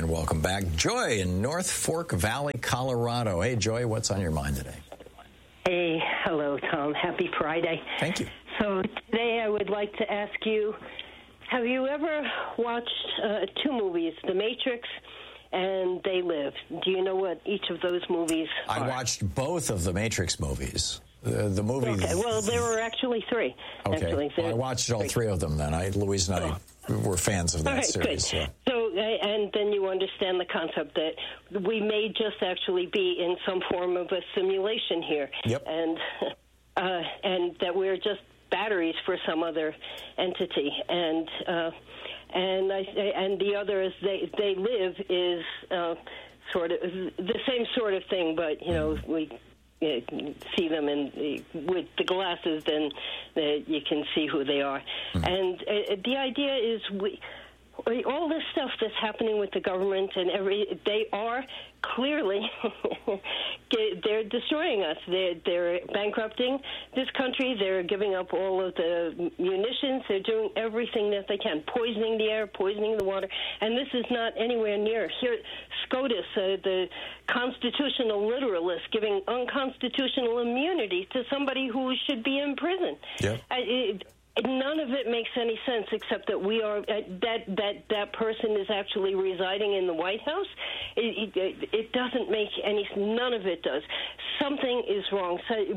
And welcome back. Joy in North Fork Valley, Colorado. Hey, Joy, what's on your mind today? Hey, hello, Tom. Happy Friday. Thank you. So today I would like to ask you, have you ever watched two movies, The Matrix and They Live? Do you know what each of those movies are? I watched both of the Matrix movies. The movie. Okay, well, there were actually three. Okay, actually, well, I watched all three of them then. Louise and I were fans of that right, series. Good. So, and then you understand the concept that we may just actually be in some form of a simulation here. Yep. And that we're just batteries for some other entity. And the other is They Live is sort of the same sort of thing, but, you know, we see them with the glasses, then you can see who they are. And the idea is all this stuff that's happening with the government and they are clearly they're destroying us. They're bankrupting this country. They're giving up all of the munitions. They're doing everything that they can, poisoning the air, poisoning the water. And this is not anywhere near here. SCOTUS, the constitutional literalist, giving unconstitutional immunity to somebody who should be in prison. Yep. None of it makes any sense except that we are that person is actually residing in the White House. It doesn't make any. None of it does. Something is wrong. So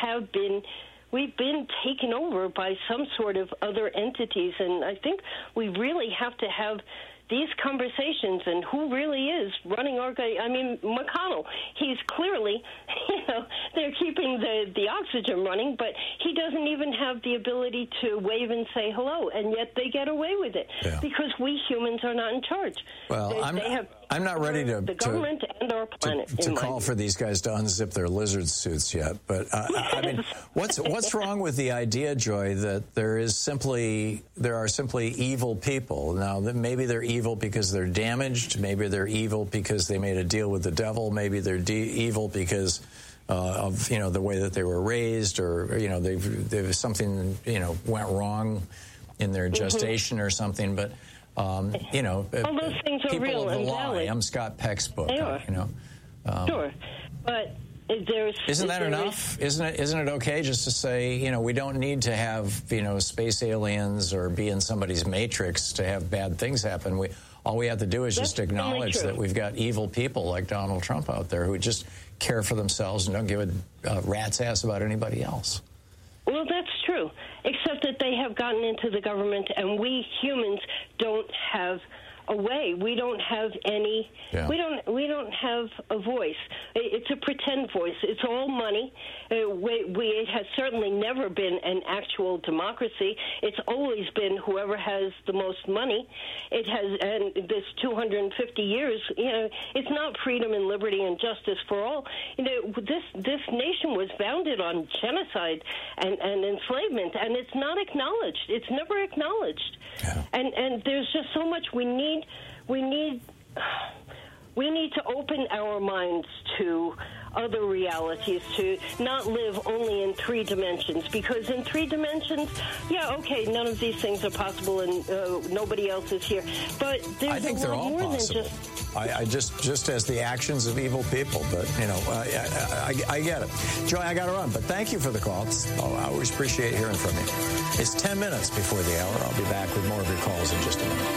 we've been taken over by some sort of other entities, and I think we really have to have these conversations and who really is running our guy. I mean, McConnell, he's clearly, they're keeping the oxygen running, but he doesn't even have the ability to wave and say hello, and yet they get away with it because we humans are not in charge. Well, I'm not ready to the government and our planet to call for these guys to unzip their lizard suits yet. But I mean, what's wrong with the idea, Joy, that there are simply evil people? Now, maybe they're evil because they're damaged. Maybe they're evil because they made a deal with the devil. Maybe they're evil because of the way that they were raised, or there something went wrong in their gestation or something. But all those things are people real of the and lie. valid. I'm Scott Peck's book. They are. Sure, but isn't that enough? Isn't it okay just to say, we don't need to have, space aliens or be in somebody's matrix to have bad things happen. All we have to do is just acknowledge that we've got evil people like Donald Trump out there who just care for themselves and don't give a rat's ass about anybody else. Well, that's true, except that they have gotten into the government, and we humans don't have a way. We don't have any. Yeah. We don't have a voice. It's a pretend voice. It's all money. It has certainly never been an actual democracy. It's always been whoever has the most money. It has, and this 250 years. It's not freedom and liberty and justice for all. This nation was founded on genocide and enslavement, and it's not acknowledged. It's never acknowledged. Yeah. And there's just so much we need to open our minds to other realities, to not live only in 3 dimensions, because in 3 dimensions, none of these things are possible and nobody else is here. But there's I think they're all more possible. Than just as the actions of evil people, but I get it. Joy, I got to run, but thank you for the call. I always appreciate hearing from you. It's 10 minutes before the hour. I'll be back with more of your calls in just a minute.